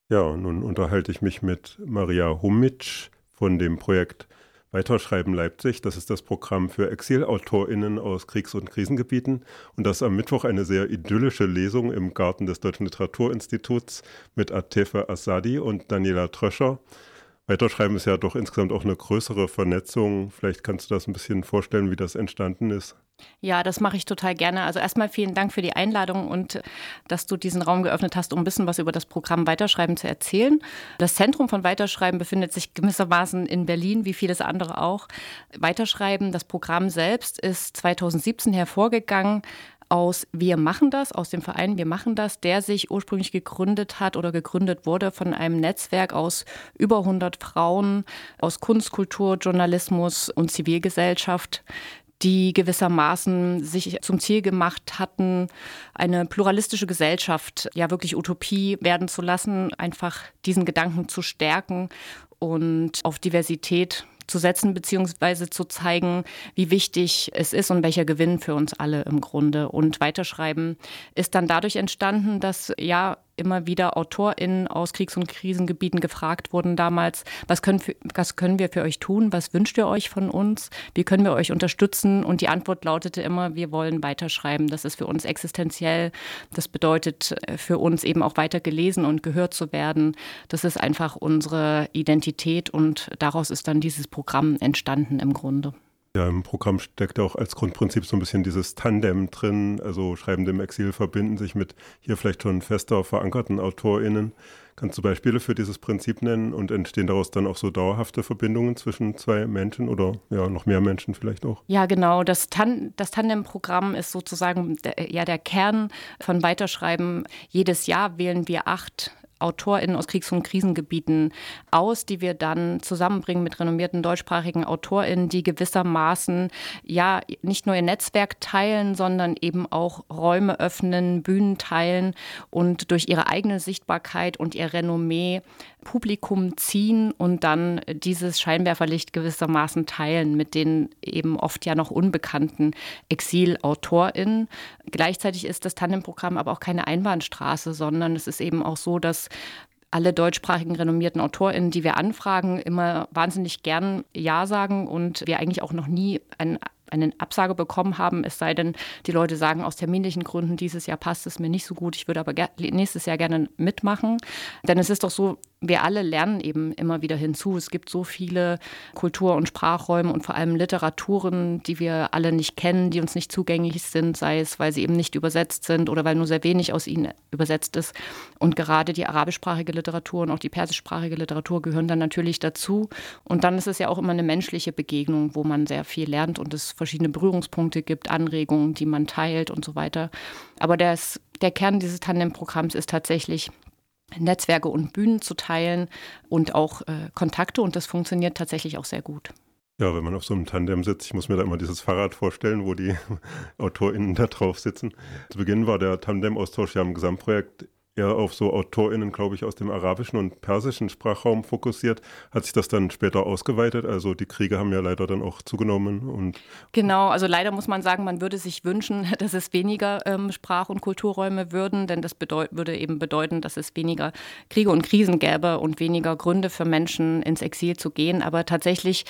Ja, nun unterhalte ich mich mit Maria Humitsch von dem Projekt Weiterschreiben Leipzig. Das ist das Programm für ExilautorInnen aus Kriegs- und Krisengebieten. Und das ist am Mittwoch eine sehr idyllische Lesung im Garten des Deutschen Literaturinstituts mit Atefe Assadi und Daniela Tröscher. Weiterschreiben ist ja doch insgesamt auch eine größere Vernetzung. Vielleicht kannst du das ein bisschen vorstellen, wie das entstanden ist. Ja, das mache ich total gerne. Also erstmal vielen Dank für die Einladung und dass du diesen Raum geöffnet hast, um ein bisschen was über das Programm Weiterschreiben zu erzählen. Das Zentrum von Weiterschreiben befindet sich gewissermaßen in Berlin, wie vieles andere auch. Weiterschreiben, das Programm selbst, ist 2017 hervorgegangen aus Wir machen das, aus dem Verein Wir machen das, der sich ursprünglich gegründet hat oder gegründet wurde von einem Netzwerk aus über 100 Frauen aus Kunst, Kultur, Journalismus und Zivilgesellschaft, die gewissermaßen sich zum Ziel gemacht hatten, eine pluralistische Gesellschaft, ja wirklich Utopie werden zu lassen, einfach diesen Gedanken zu stärken und auf Diversität zu setzen, beziehungsweise zu zeigen, wie wichtig es ist und welcher Gewinn für uns alle im Grunde. Und Weiterschreiben ist dann dadurch entstanden, dass ja immer wieder AutorInnen aus Kriegs- und Krisengebieten gefragt wurden damals, was können wir für euch tun? Was wünscht ihr euch von uns? Wie können wir euch unterstützen? Und die Antwort lautete immer, wir wollen weiterschreiben. Das ist für uns existenziell. Das bedeutet für uns eben auch weiter gelesen und gehört zu werden. Das ist einfach unsere Identität und daraus ist dann dieses Programm entstanden im Grunde. Ja, im Programm steckt auch als Grundprinzip so ein bisschen dieses Tandem drin, also Schreibende im Exil verbinden sich mit hier vielleicht schon fester verankerten AutorInnen. Kannst du Beispiele für dieses Prinzip nennen und entstehen daraus dann auch so dauerhafte Verbindungen zwischen zwei Menschen oder ja, noch mehr Menschen vielleicht auch? Ja, genau. Das Tandem-Programm ist sozusagen der Kern von Weiterschreiben. Jedes Jahr wählen wir 8 AutorInnen aus Kriegs- und Krisengebieten aus, die wir dann zusammenbringen mit renommierten deutschsprachigen AutorInnen, die gewissermaßen ja nicht nur ihr Netzwerk teilen, sondern eben auch Räume öffnen, Bühnen teilen und durch ihre eigene Sichtbarkeit und ihr Renommee Publikum ziehen und dann dieses Scheinwerferlicht gewissermaßen teilen mit den eben oft ja noch unbekannten ExilautorInnen. Gleichzeitig ist das Tandemprogramm aber auch keine Einbahnstraße, sondern es ist eben auch so, dass alle deutschsprachigen renommierten AutorInnen, die wir anfragen, immer wahnsinnig gern Ja sagen und wir eigentlich auch noch nie eine Absage bekommen haben, es sei denn, die Leute sagen aus terminlichen Gründen, dieses Jahr passt es mir nicht so gut, ich würde aber nächstes Jahr gerne mitmachen. Denn es ist doch so, wir alle lernen eben immer wieder hinzu. Es gibt so viele Kultur- und Sprachräume und vor allem Literaturen, die wir alle nicht kennen, die uns nicht zugänglich sind, sei es, weil sie eben nicht übersetzt sind oder weil nur sehr wenig aus ihnen übersetzt ist. Und gerade die arabischsprachige Literatur und auch die persischsprachige Literatur gehören dann natürlich dazu. Und dann ist es ja auch immer eine menschliche Begegnung, wo man sehr viel lernt und es verschiedene Berührungspunkte gibt, Anregungen, die man teilt und so weiter. Aber der Kern dieses Tandem-Programms ist tatsächlich, Netzwerke und Bühnen zu teilen und auch Kontakte. Und das funktioniert tatsächlich auch sehr gut. Ja, wenn man auf so einem Tandem sitzt, ich muss mir da immer dieses Fahrrad vorstellen, wo die AutorInnen da drauf sitzen. Zu Beginn war der Tandem-Austausch ja im Gesamtprojekt eher auf so AutorInnen, glaube ich, aus dem arabischen und persischen Sprachraum fokussiert. Hat sich das dann später ausgeweitet? Also die Kriege haben ja leider dann auch zugenommen. Und Genau, also leider muss man sagen, man würde sich wünschen, dass es weniger Sprach- und Kulturräume würden, denn das würde eben bedeuten, dass es weniger Kriege und Krisen gäbe und weniger Gründe für Menschen ins Exil zu gehen. Aber tatsächlich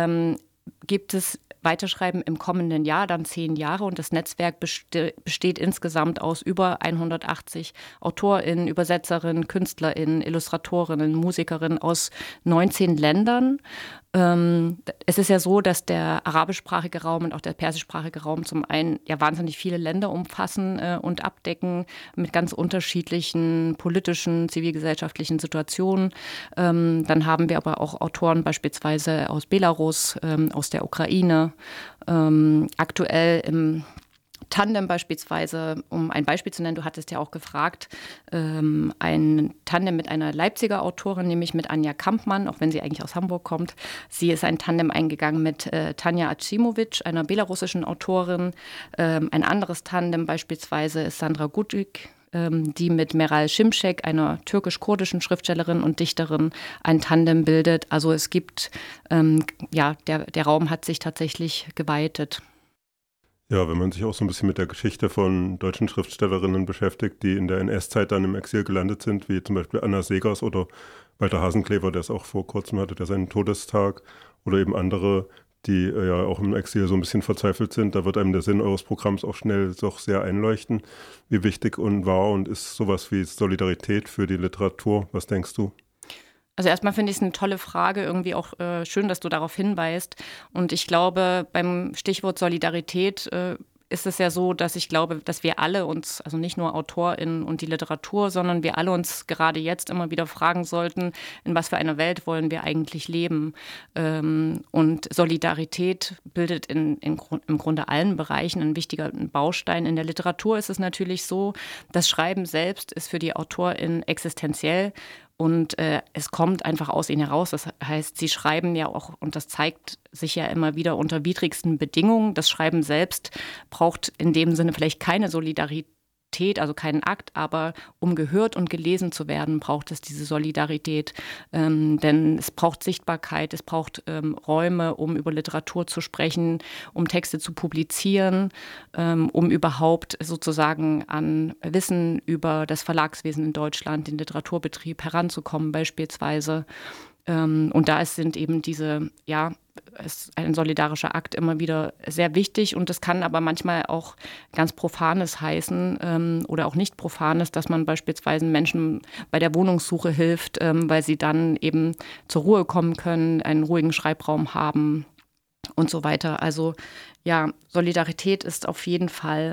gibt es Weiterschreiben im kommenden Jahr, dann 10 Jahre. Und das Netzwerk besteht insgesamt aus über 180 AutorInnen, Übersetzerinnen, KünstlerInnen, Illustratorinnen, Musikerinnen aus 19 Ländern. Es ist ja so, dass der arabischsprachige Raum und auch der persischsprachige Raum zum einen ja wahnsinnig viele Länder umfassen und abdecken mit ganz unterschiedlichen politischen, zivilgesellschaftlichen Situationen. Dann haben wir aber auch Autoren beispielsweise aus Belarus, aus der Ukraine, aktuell im Tandem beispielsweise, um ein Beispiel zu nennen, du hattest ja auch gefragt, ein Tandem mit einer Leipziger Autorin, nämlich mit Anja Kampmann, auch wenn sie eigentlich aus Hamburg kommt. Sie ist ein Tandem eingegangen mit Tanja Acimovic, einer belarussischen Autorin. Ein anderes Tandem beispielsweise ist Sandra Gudik, die mit Meral Şimşek, einer türkisch-kurdischen Schriftstellerin und Dichterin, ein Tandem bildet. Also es gibt, der Raum hat sich tatsächlich geweitet. Ja, wenn man sich auch so ein bisschen mit der Geschichte von deutschen Schriftstellerinnen beschäftigt, die in der NS-Zeit dann im Exil gelandet sind, wie zum Beispiel Anna Seghers oder Walter Hasenclever, der es auch vor kurzem hatte, der seinen Todestag, oder eben andere, die ja auch im Exil so ein bisschen verzweifelt sind, da wird einem der Sinn eures Programms auch schnell doch sehr einleuchten. Wie wichtig und wahr und ist sowas wie Solidarität für die Literatur? Was denkst du? Also erstmal finde ich es eine tolle Frage, irgendwie auch schön, dass du darauf hinweist. Und ich glaube, beim Stichwort Solidarität ist es ja so, dass ich glaube, dass wir alle uns, also nicht nur AutorInnen und die Literatur, sondern wir alle uns gerade jetzt immer wieder fragen sollten, in was für einer Welt wollen wir eigentlich leben? Und Solidarität bildet im Grunde allen Bereichen einen wichtigen Baustein. In der Literatur ist es natürlich so, das Schreiben selbst ist für die AutorInnen existenziell. Und es kommt einfach aus ihnen heraus. Das heißt, sie schreiben ja auch, und das zeigt sich ja immer wieder unter widrigsten Bedingungen. Das Schreiben selbst braucht in dem Sinne vielleicht keine Solidarität, also keinen Akt, aber um gehört und gelesen zu werden, braucht es diese Solidarität. Denn es braucht Sichtbarkeit, es braucht Räume, um über Literatur zu sprechen, um Texte zu publizieren, um überhaupt sozusagen an Wissen über das Verlagswesen in Deutschland, den Literaturbetrieb heranzukommen beispielsweise. Und da sind eben ist ein solidarischer Akt immer wieder sehr wichtig und das kann aber manchmal auch ganz Profanes heißen oder auch nicht Profanes, dass man beispielsweise Menschen bei der Wohnungssuche hilft, weil sie dann eben zur Ruhe kommen können, einen ruhigen Schreibraum haben und so weiter. Also ja, Solidarität ist auf jeden Fall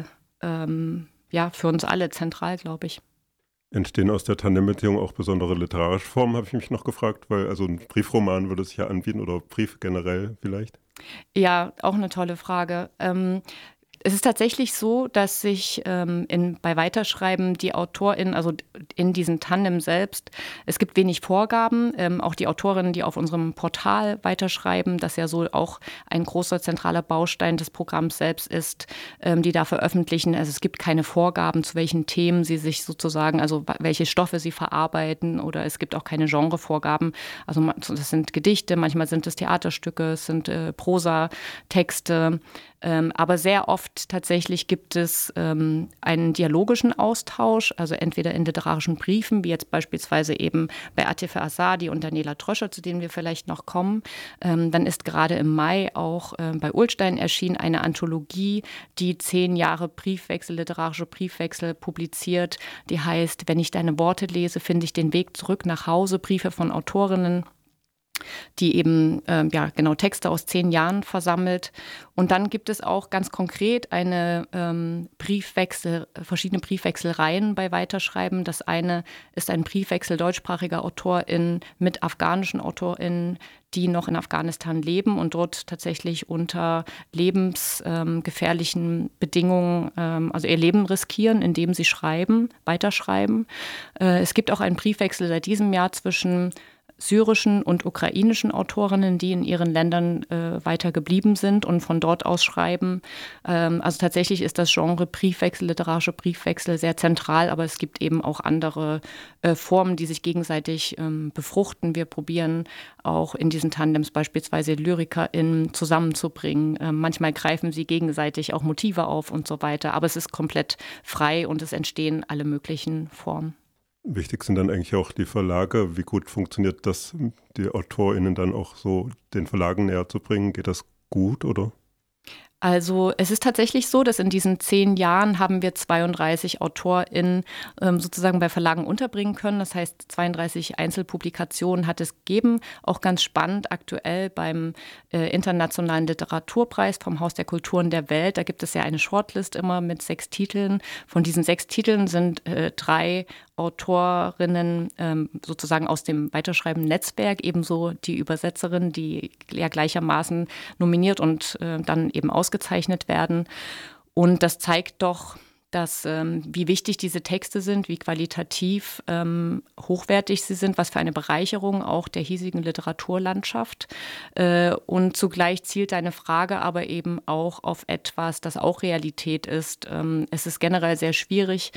für uns alle zentral, glaube ich. Entstehen aus der Tandembeziehung auch besondere literarische Formen, habe ich mich noch gefragt, weil also ein Briefroman würde sich ja anbieten oder Brief generell vielleicht. Ja, auch eine tolle Frage. Es ist tatsächlich so, dass sich bei Weiterschreiben die AutorInnen, also in diesem Tandem selbst, es gibt wenig Vorgaben. Auch die Autorinnen, die auf unserem Portal weiterschreiben, das ja so auch ein großer zentraler Baustein des Programms selbst ist, die da veröffentlichen. Also es gibt keine Vorgaben, zu welchen Themen sie sich sozusagen, also welche Stoffe sie verarbeiten oder es gibt auch keine Genrevorgaben. Also das sind Gedichte, manchmal sind es Theaterstücke, es sind Prosatexte. Aber sehr oft tatsächlich gibt es einen dialogischen Austausch, also entweder in literarischen Briefen, wie jetzt beispielsweise eben bei Atife Asadi und Daniela Tröscher, zu denen wir vielleicht noch kommen. Dann ist gerade im Mai auch bei Ullstein erschienen eine Anthologie, die 10 Jahre literarische Briefwechsel publiziert. Die heißt, wenn ich deine Worte lese, finde ich den Weg zurück nach Hause, Briefe von Autorinnen, die eben Texte aus 10 Jahren versammelt. Und dann gibt es auch ganz konkret verschiedene Briefwechselreihen bei Weiterschreiben. Das eine ist ein Briefwechsel deutschsprachiger AutorInnen mit afghanischen AutorInnen, die noch in Afghanistan leben und dort tatsächlich unter lebensgefährlichen Bedingungen, also ihr Leben riskieren, indem sie weiterschreiben. Es gibt auch einen Briefwechsel seit diesem Jahr zwischen syrischen und ukrainischen Autorinnen, die in ihren Ländern weiter geblieben sind und von dort aus schreiben. Also tatsächlich ist das Genre Briefwechsel, literarische Briefwechsel sehr zentral, aber es gibt eben auch andere Formen, die sich gegenseitig befruchten. Wir probieren auch in diesen Tandems beispielsweise LyrikerInnen zusammenzubringen. Manchmal greifen sie gegenseitig auch Motive auf und so weiter, aber es ist komplett frei und es entstehen alle möglichen Formen. Wichtig sind dann eigentlich auch die Verlage. Wie gut funktioniert das, die AutorInnen dann auch so den Verlagen näher zu bringen? Geht das gut, oder? Also es ist tatsächlich so, dass in diesen 10 Jahren haben wir 32 AutorInnen sozusagen bei Verlagen unterbringen können. Das heißt, 32 Einzelpublikationen hat es gegeben. Auch ganz spannend aktuell beim Internationalen Literaturpreis vom Haus der Kulturen der Welt. Da gibt es ja eine Shortlist immer mit 6 Titeln. Von diesen 6 Titeln sind 3 Autorinnen sozusagen aus dem Weiterschreiben-Netzwerk, ebenso die Übersetzerin, die ja gleichermaßen nominiert und dann eben ausgezeichnet werden. Und das zeigt doch, wie wichtig diese Texte sind, wie qualitativ hochwertig sie sind, was für eine Bereicherung auch der hiesigen Literaturlandschaft. Und zugleich zielt deine Frage aber eben auch auf etwas, das auch Realität ist. Es ist generell sehr schwierig,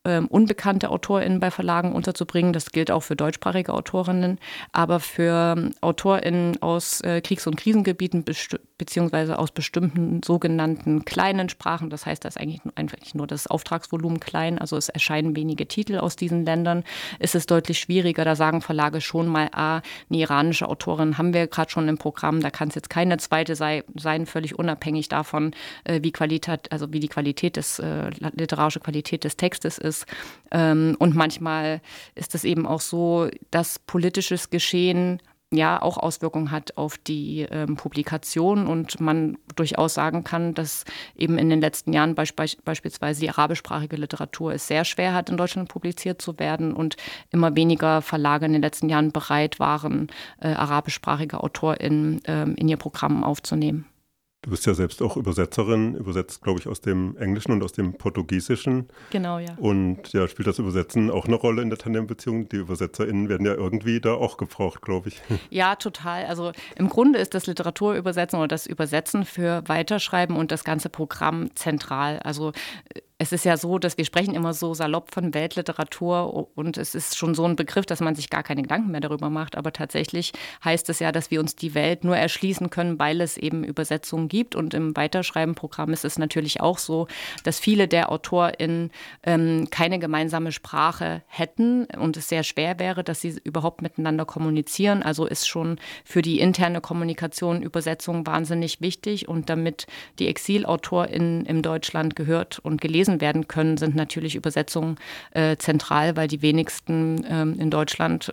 unbekannte AutorInnen bei Verlagen unterzubringen. Das gilt auch für deutschsprachige Autorinnen. Aber für AutorInnen aus Kriegs- und Krisengebieten beziehungsweise aus bestimmten sogenannten kleinen Sprachen, das heißt, da ist eigentlich nur das Auftragsvolumen klein, also es erscheinen wenige Titel aus diesen Ländern, ist es deutlich schwieriger. Da sagen Verlage schon mal, eine iranische Autorin haben wir gerade schon im Programm, da kann es jetzt keine zweite sein, völlig unabhängig davon, wie die Qualität literarische Qualität des Textes ist. Und manchmal ist es eben auch so, dass politisches Geschehen ja auch Auswirkungen hat auf die Publikation und man durchaus sagen kann, dass eben in den letzten Jahren beispielsweise die arabischsprachige Literatur es sehr schwer hat, in Deutschland publiziert zu werden und immer weniger Verlage in den letzten Jahren bereit waren, arabischsprachige AutorInnen in ihr Programm aufzunehmen. Du bist ja selbst auch Übersetzerin, übersetzt, glaube ich, aus dem Englischen und aus dem Portugiesischen. Genau, ja. Und ja, spielt das Übersetzen auch eine Rolle in der Tandembeziehung? Die UbersetzerInnen werden ja irgendwie da auch gebraucht, glaube ich. Ja, total. Also im Grunde ist das Literaturübersetzen oder das Übersetzen für Weiterschreiben und das ganze Programm zentral. Also es ist ja so, dass wir sprechen immer so salopp von Weltliteratur und es ist schon so ein Begriff, dass man sich gar keine Gedanken mehr darüber macht. Aber tatsächlich heißt es ja, dass wir uns die Welt nur erschließen können, weil es eben Übersetzungen gibt. Und im Weiterschreiben-Programm ist es natürlich auch so, dass viele der AutorInnen keine gemeinsame Sprache hätten und es sehr schwer wäre, dass sie überhaupt miteinander kommunizieren. Also ist schon für die interne Kommunikation Übersetzung wahnsinnig wichtig. Und damit die ExilautorInnen in Deutschland gehört und gelesen werden können, sind natürlich Übersetzungen zentral, weil die wenigsten in Deutschland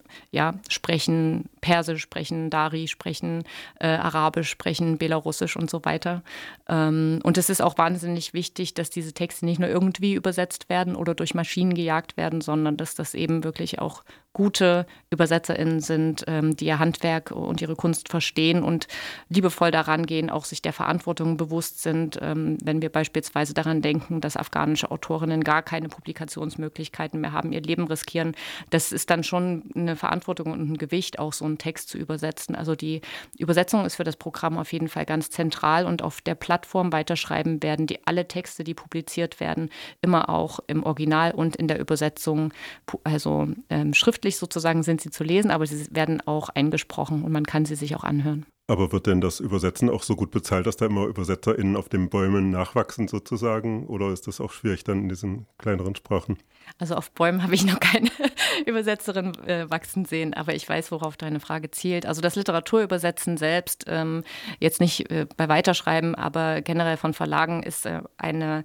sprechen Persisch, sprechen Dari, sprechen Arabisch, sprechen Belarussisch und so weiter. Und es ist auch wahnsinnig wichtig, dass diese Texte nicht nur irgendwie übersetzt werden oder durch Maschinen gejagt werden, sondern dass das eben wirklich auch gute ÜbersetzerInnen sind, die ihr Handwerk und ihre Kunst verstehen und liebevoll daran gehen, auch sich der Verantwortung bewusst sind, wenn wir beispielsweise daran denken, dass afghanische Autorinnen gar keine Publikationsmöglichkeiten mehr haben, ihr Leben riskieren. Das ist dann schon eine Verantwortung und ein Gewicht, auch so einen Text zu übersetzen. Also die Übersetzung ist für das Programm auf jeden Fall ganz zentral und auf der Plattform Weiterschreiben werden alle Texte, die publiziert werden, immer auch im Original und in der Übersetzung, also schriftlich sozusagen sind sie zu lesen, aber sie werden auch eingesprochen und man kann sie sich auch anhören. Aber wird denn das Übersetzen auch so gut bezahlt, dass da immer ÜbersetzerInnen auf den Bäumen nachwachsen sozusagen? Oder ist das auch schwierig dann in diesen kleineren Sprachen? Also auf Bäumen habe ich noch keine Übersetzerin wachsen sehen, aber ich weiß, worauf deine Frage zielt. Also das Literaturübersetzen selbst, jetzt nicht bei Weiterschreiben, aber generell von Verlagen ist ein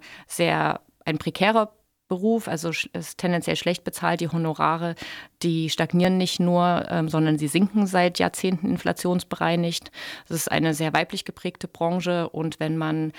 prekärer Beruf, also ist tendenziell schlecht bezahlt. Die Honorare, die stagnieren nicht nur, sondern sie sinken seit Jahrzehnten inflationsbereinigt. Das ist eine sehr weiblich geprägte Branche und wenn man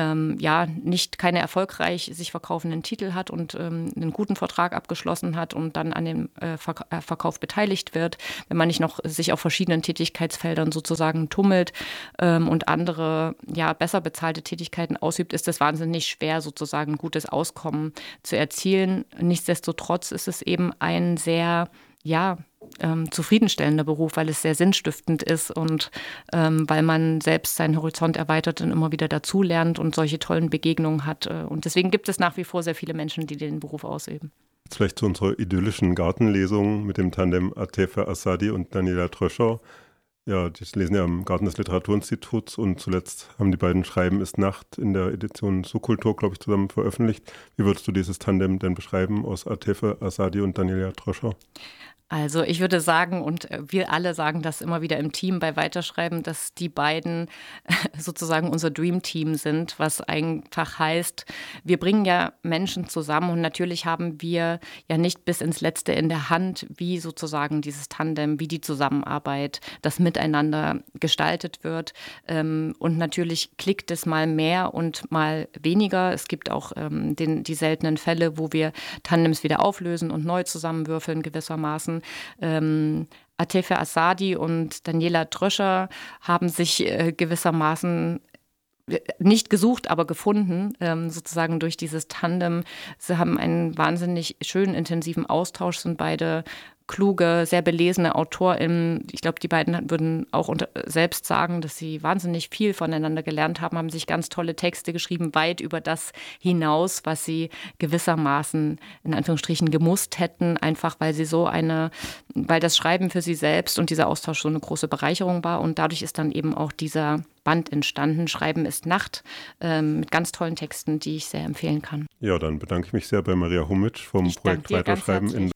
keine erfolgreich sich verkaufenden Titel hat und einen guten Vertrag abgeschlossen hat und dann an dem Verkauf beteiligt wird, wenn man nicht noch sich auf verschiedenen Tätigkeitsfeldern sozusagen tummelt und andere besser bezahlte Tätigkeiten ausübt, ist es wahnsinnig schwer, sozusagen ein gutes Auskommen zu erzielen. Nichtsdestotrotz ist es eben ein sehr zufriedenstellender Beruf, weil es sehr sinnstiftend ist und weil man selbst seinen Horizont erweitert und immer wieder dazulernt und solche tollen Begegnungen hat. Und deswegen gibt es nach wie vor sehr viele Menschen, die den Beruf ausüben. Jetzt vielleicht zu unserer idyllischen Gartenlesung mit dem Tandem Atefe Assadi und Daniela Tröscher. Ja, die lesen ja im Garten des Literaturinstituts und zuletzt haben die beiden Schreiben ist Nacht in der Edition Subkultur, glaube ich, zusammen veröffentlicht. Wie würdest du dieses Tandem denn beschreiben aus Atefe Assadi und Daniela Tröscher? Also ich würde sagen, und wir alle sagen das immer wieder im Team bei Weiterschreiben, dass die beiden sozusagen unser Dream-Team sind, was einfach heißt, wir bringen ja Menschen zusammen und natürlich haben wir ja nicht bis ins Letzte in der Hand, wie sozusagen dieses Tandem, wie die Zusammenarbeit, das Miteinander gestaltet wird. Und natürlich klickt es mal mehr und mal weniger. Es gibt auch die seltenen Fälle, wo wir Tandems wieder auflösen und neu zusammenwürfeln gewissermaßen. Atefe Assadi und Daniela Tröscher haben sich gewissermaßen nicht gesucht, aber gefunden, sozusagen durch dieses Tandem. Sie haben einen wahnsinnig schönen, intensiven Austausch, sind beide kluge, sehr belesene AutorInnen. Ich glaube, die beiden würden auch selbst sagen, dass sie wahnsinnig viel voneinander gelernt haben sich ganz tolle Texte geschrieben, weit über das hinaus, was sie gewissermaßen in Anführungsstrichen gemusst hätten, einfach weil weil das Schreiben für sie selbst und dieser Austausch so eine große Bereicherung war. Und dadurch ist dann eben auch dieser Band entstanden, Schreiben ist Nacht, mit ganz tollen Texten, die ich sehr empfehlen kann. Ja, dann bedanke ich mich sehr bei Maria Humitsch vom Projekt Weiterschreiben in